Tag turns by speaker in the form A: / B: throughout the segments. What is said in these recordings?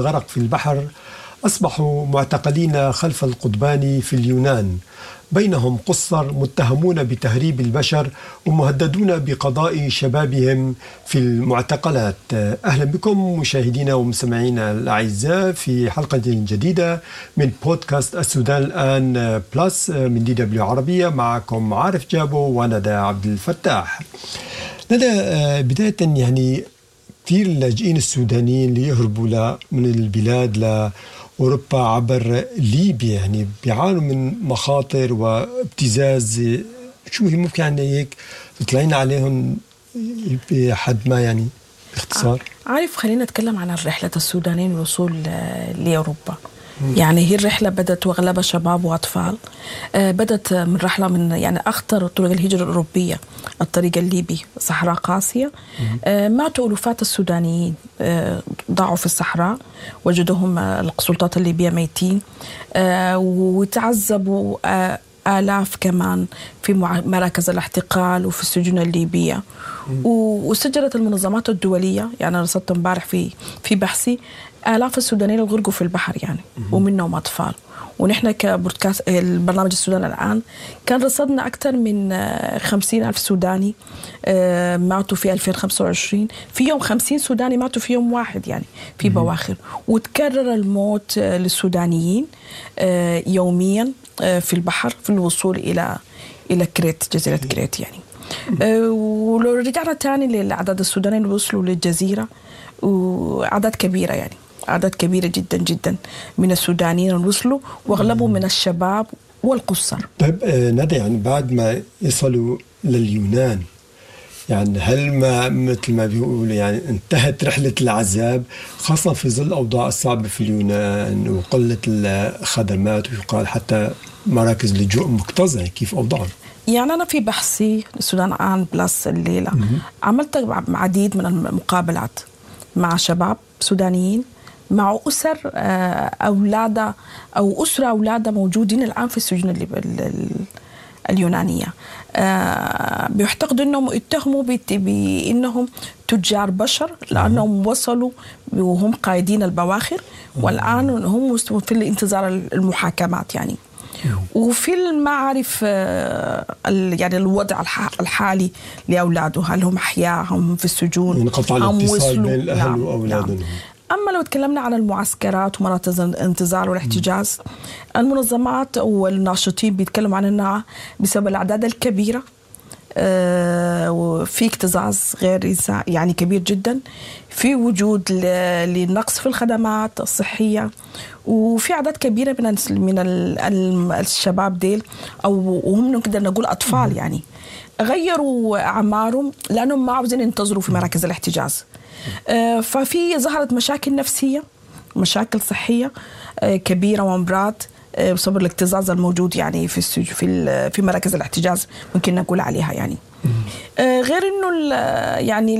A: الغرق في البحر أصبحوا معتقلين خلف القضبان في اليونان، بينهم قُصّر متهمون بتهريب البشر ومهددون بقضاء شبابهم في المعتقلات. أهلا بكم مشاهدينا ومستمعينا الأعزاء في حلقة جديدة من بودكاست السودان الآن بلس من DW عربية. معكم عارف جابو وندى عبد الفتاح. ندى، بداية يعني كثير اللاجئين السودانيين اللي يهربوا من البلاد أوروبا عبر ليبيا يعني بيعانوا من مخاطر وابتزاز. شو هي ممكن يعني هيك تطلعين عليهم بحد ما يعني باختصار؟
B: عارف، خلينا نتكلم عن الرحلة السودانيين للوصول لأوروبا. يعني هي الرحلة بدت وأغلبها شباب وأطفال. بدت من رحلة من يعني أخطر طرق الهجرة الأوروبية، الطريق الليبي، صحراء قاسية. ماتوا ألوفات السودانيين، ضاعوا في الصحراء، وجدوهم السلطات الليبية ميتين، وتعذبوا آلاف كمان في مراكز الاحتقال وفي السجون الليبية. وسجلت المنظمات الدولية، يعني رصدت امبارح في بحثي آلاف السودانيين الغرقوا في البحر يعني، ومنهم أطفال. ونحن كبودكاست البرنامج السودان الآن كان رصدنا أكثر من 50,000 سوداني ماتوا في 2025. في يوم 50 سوداني ماتوا في يوم واحد يعني في بواخر. وتكرر الموت للسودانيين يوميا في البحر في الوصول إلى كريت، جزيرة كريت يعني. ولو رجعنا تاني للعدد السودانيين اللي وصلوا للجزيرة، وعدد كبيرة يعني، أعداد كبيرة جدا جدا من السودانيين وصلوا، واغلبهم من الشباب والقُصّر.
A: طيب ندى، يعني بعد ما يصلوا لليونان، يعني هل ما مثل ما بيقولوا يعني انتهت رحلة العذاب، خاصة في ظل الأوضاع الصعبة في اليونان وقلة الخدمات، ويقال حتى مراكز لجوء مكتظة؟ كيف أوضاعهم؟
B: يعني أنا في بحثي السودان الآن بلس الليلة عملت عديد من المقابلات مع شباب سودانيين، مع أسر أولادها أو أسرة أولادها موجودين الآن في السجون اليونانية. بيعتقدوا أنهم اتهموا بأنهم تجار بشر، لأنهم وصلوا وهم قائدين البواخر، والآن هم في الانتظار المحاكمات يعني. وفي المعارف يعني الوضع الحالي لأولاده، هل هم أحياء، هم في السجون،
A: انقطع الاتصال بين الأهل وأولادهم.
B: أما لو تكلمنا عن المعسكرات ومراكز الانتظار والاحتجاز، المنظمات والناشطين بيتكلموا عن أنها بسبب الأعداد الكبيرة وفي اكتظاظ غير يعني كبير جدا، في وجود لنقص في الخدمات الصحية، وفي أعداد كبيرة من الشباب ديل، أو وهم نقدر نقول أطفال يعني، غيروا أعمارهم لأنهم ما عاوزين ينتظروا في مراكز الاحتجاز. ففي ظهرت مشاكل نفسية ومشاكل صحية كبيرة وأمراض بسبب الاكتظاظ الموجود يعني في مراكز الاحتجاز، ممكن نقول عليها يعني. غير إنه يعني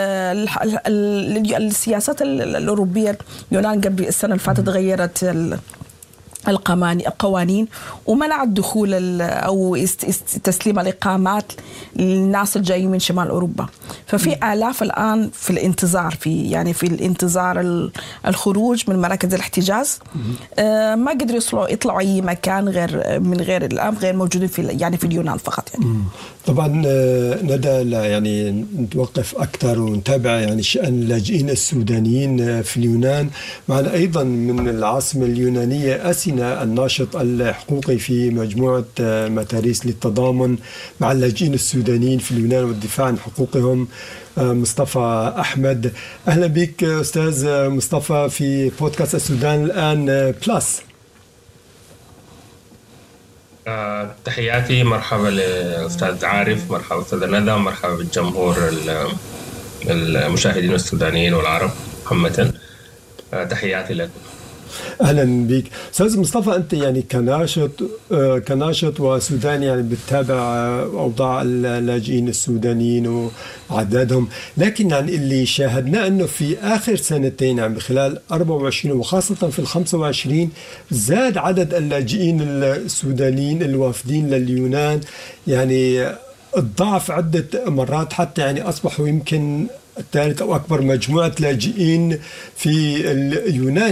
B: السياسات الأوروبية، اليونان قبل السنة اللي فاتت غيرت القوانين ومنعت دخول أو تسليم الإقامات للناس الجايين من شمال أوروبا. ففي آلاف الآن في الانتظار، في الانتظار الخروج من مراكز الاحتجاز، ما قدروا يطلعوا أي مكان غير الآن غير موجودين في اليونان فقط يعني.
A: طبعا ندى، يعني نتوقف أكثر ونتابع يعني شأن اللاجئين السودانيين في اليونان. معنا أيضا من العاصمة اليونانية أسينا، الناشط الحقوقي في مجموعة متاريس للتضامن مع اللاجئين السودانيين في اليونان والدفاع عن حقوقهم، مصطفى أحمد. أهلا بك أستاذ مصطفى في بودكاست السودان الآن بلس.
C: تحياتي، مرحبا لأستاذ عارف، مرحبا أستاذ ندى، مرحبا بالجمهور المشاهدين السودانيين والعرب عامة. تحياتي لكم.
A: أهلا بك أستاذ مصطفى. أنت يعني كناشط وسوداني يعني بتتابع أوضاع اللاجئين السودانيين وعددهم، لكن يعني اللي شاهدناه أنه في آخر سنتين يعني خلال 24 وخاصة في 25 زاد عدد اللاجئين السودانيين الوافدين لليونان يعني الضعف عدة مرات، حتى يعني أصبحوا يمكن الثالث أو أكبر مجموعة لاجئين في اليونان.